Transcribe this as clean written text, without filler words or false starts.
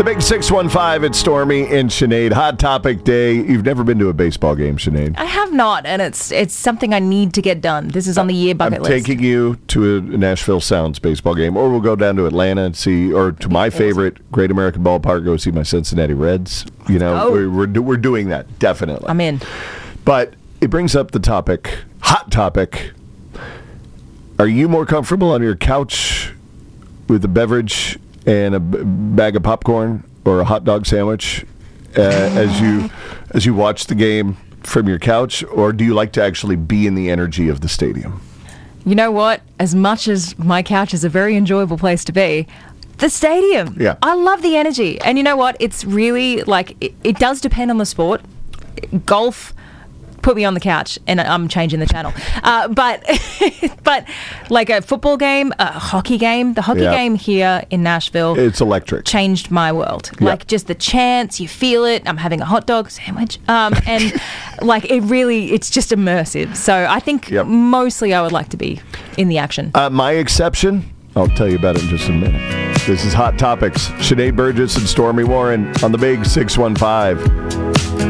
The big 615, it's Stormy and Sinead. Hot Topic Day. You've never been to a baseball game, Sinead. I have not, and it's something I need to get done. This is on the year bucket list. I'm taking you to a Nashville Sounds baseball game, or we'll go down to Atlanta and see, or to my favorite Great American Ballpark, go see my Cincinnati Reds. You know, we're doing that, definitely. I'm in. But it brings up the topic, hot topic. Are you more comfortable on your couch with a beverage and a bag of popcorn or a hot dog sandwich as you watch the game from your couch, or do you like to actually be in the energy of the stadium? You know what? As much as my couch is a very enjoyable place to be, the stadium. Yeah. I love the energy. And you know what? It's really like, it does depend on the sport. Golf, put me on the couch and I'm changing the channel. But like a football game, a hockey game, the hockey game here in Nashville. It's electric. Changed my world. Yeah. Like just the chants, you feel it. I'm having a hot dog sandwich. And like it's just immersive. So I think mostly I would like to be in the action. My exception, I'll tell you about it in just a minute. This is Hot Topics. Sinead Burgess and Stormy Warren on the big 615.